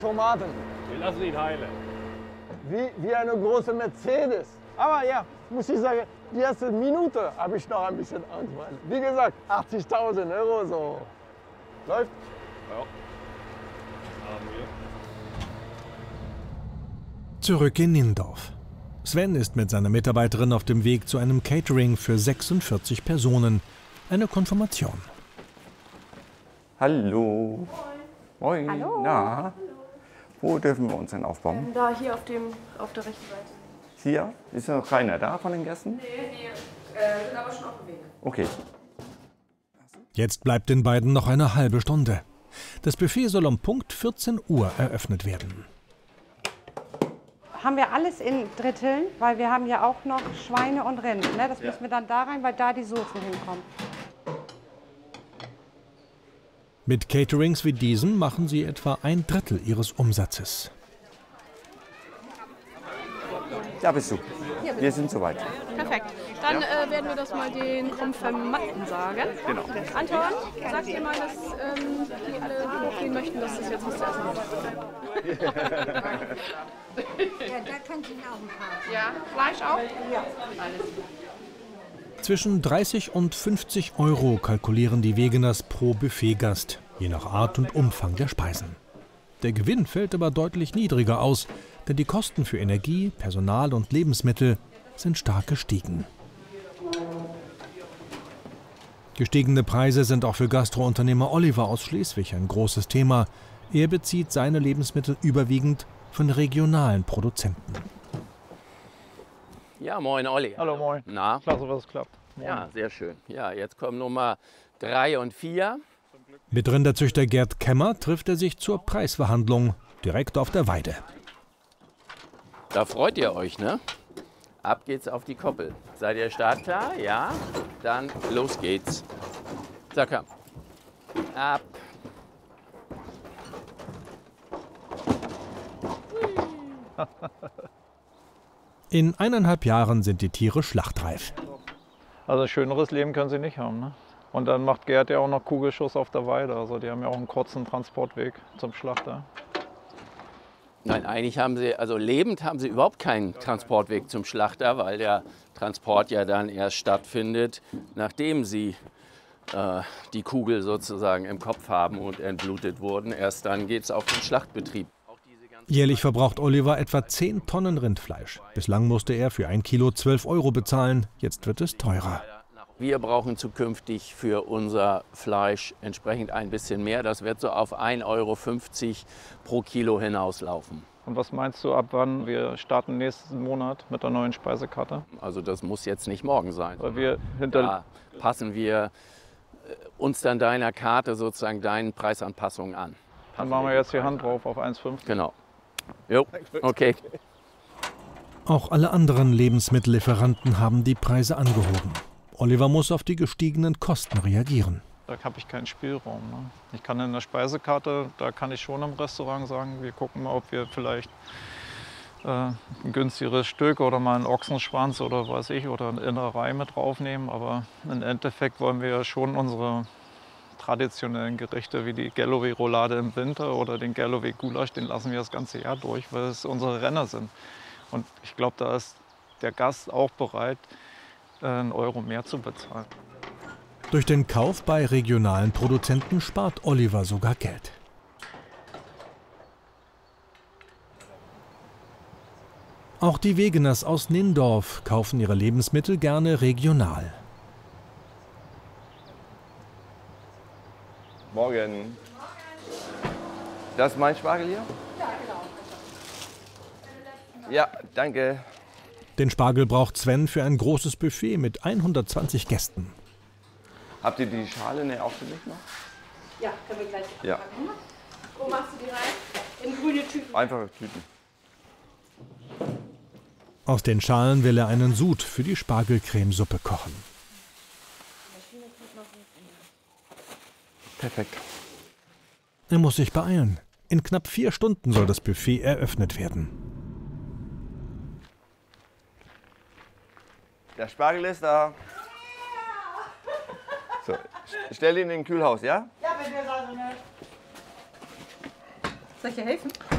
Tomaten. Wir lassen ihn heilen. Wie eine große Mercedes. Aber ja, muss ich sagen, die erste Minute habe ich noch ein bisschen Angst. Weil, wie gesagt, 80.000 € so. Läuft? Ja. Haben wir. Zurück in Nindorf. Sven ist mit seiner Mitarbeiterin auf dem Weg zu einem Catering für 46 Personen. Eine Konfirmation. Hallo. Moin. Hallo. Na, wo dürfen wir uns denn aufbauen? Da hier auf der rechten Seite. Hier? Ist noch keiner da von den Gästen? Nee, sind aber schon auf dem Weg. Okay. Jetzt bleibt den beiden noch eine halbe Stunde. Das Buffet soll um Punkt 14 Uhr eröffnet werden. Haben wir alles in Dritteln, weil wir haben ja auch noch Schweine und Rind. Ne? Das müssen wir dann da rein, weil da die Soßen hinkommen. Mit Caterings wie diesen machen sie etwa 1/3 ihres Umsatzes. Da bist du. Wir sind soweit. Perfekt. Dann werden wir das mal den Konfirmanden sagen. Genau. Anton, sag dir mal, dass die alle hochgehen möchten, dass das jetzt was zu essen gibt. Ja, da könnt ihr auch ein paar. Ja, Fleisch auch? Ja. Zwischen 30 und 50 € kalkulieren die Wegeners pro Buffetgast, je nach Art und Umfang der Speisen. Der Gewinn fällt aber deutlich niedriger aus, denn die Kosten für Energie, Personal und Lebensmittel sind stark gestiegen. Gestiegene Preise sind auch für Gastrounternehmer Oliver aus Schleswig ein großes Thema. Er bezieht seine Lebensmittel überwiegend von regionalen Produzenten. Ja, moin Olli. Hallo, moin. Na? Klasse, was klappt. Moin. Ja, sehr schön. Ja, jetzt kommen Nummer 3 und 4. Mit Rinderzüchter Gerd Kemmer trifft er sich zur Preisverhandlung direkt auf der Weide. Da freut ihr euch, ne? Ab geht's auf die Koppel. Seid ihr startklar? Ja? Dann los geht's. So, komm. Ab. In 1,5 Jahren sind die Tiere schlachtreif. Also schöneres Leben können sie nicht haben. Ne? Und dann macht Gerd ja auch noch Kugelschuss auf der Weide. Also die haben ja auch einen kurzen Transportweg zum Schlachter. Nein, eigentlich haben sie, also lebend haben sie überhaupt keinen Transportweg zum Schlachter, weil der Transport ja dann erst stattfindet, nachdem sie die Kugel sozusagen im Kopf haben und entblutet wurden. Erst dann geht es auf den Schlachtbetrieb. Jährlich verbraucht Oliver etwa 10 Tonnen Rindfleisch. Bislang musste er für 1 Kilo 12 € bezahlen. Jetzt wird es teurer. Wir brauchen zukünftig für unser Fleisch entsprechend ein bisschen mehr. Das wird so auf 1,50 € pro Kilo hinauslaufen. Und was meinst du, ab wann wir starten nächsten Monat mit der neuen Speisekarte? Also das muss jetzt nicht morgen sein. Weil wir da passen wir uns dann deiner Karte sozusagen deinen Preisanpassungen an. Dann machen wir jetzt die Hand drauf auf 1,50. Genau. Jo, okay. Auch alle anderen Lebensmittellieferanten haben die Preise angehoben. Oliver muss auf die gestiegenen Kosten reagieren. Da habe ich keinen Spielraum. Ne? Ich kann in der Speisekarte, da kann ich schon im Restaurant sagen, wir gucken mal, ob wir vielleicht ein günstigeres Stück oder mal einen Ochsenschwanz oder weiß ich, oder eine Innerei mit draufnehmen. Aber im Endeffekt wollen wir ja schon unsere traditionellen Gerichte wie die Galloway-Roulade im Winter oder den Galloway-Gulasch, den lassen wir das ganze Jahr durch, weil es unsere Renner sind. Und ich glaube, da ist der Gast auch bereit, 1 € mehr zu bezahlen. Durch den Kauf bei regionalen Produzenten spart Oliver sogar Geld. Auch die Wegeners aus Nindorf kaufen ihre Lebensmittel gerne regional. Morgen. Das ist mein Spargel hier? Ja, genau. Ja, danke. Den Spargel braucht Sven für ein großes Buffet mit 120 Gästen. Habt ihr die Schale auch für mich noch? Ja, können wir gleich Ja. anfangen. Wo machst du die rein? In grüne Tüten. Einfache Tüten. Aus den Schalen will er einen Sud für die Spargelcremesuppe kochen. Perfekt. Er muss sich beeilen. In knapp 4 Stunden soll das Buffet eröffnet werden. Der Spargel ist da. So, stell ihn in den Kühlhaus, ja? Ja, wenn wir sagen, Soll ich dir helfen?